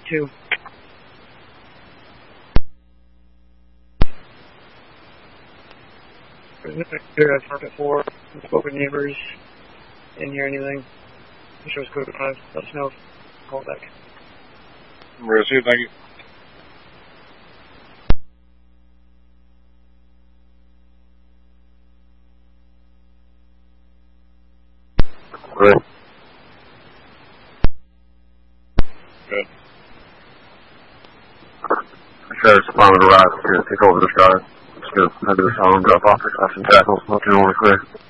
2. Here at Market 4, we spoke with neighbors. Didn't hear anything. The show's code 5. Let us know. Call back. Received, thank you. Good. Good. Sheriff's Department arrived to take over this guy. Just gonna head to the town, drop off the cuffs and tackles, looking only clear.